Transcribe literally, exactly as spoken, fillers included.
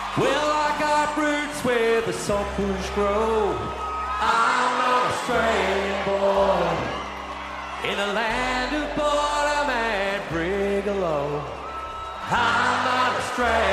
Well, I got roots where the sunbush grow. I'm an Australian boy in the land of Boredom and Brigalow. I'm an Australian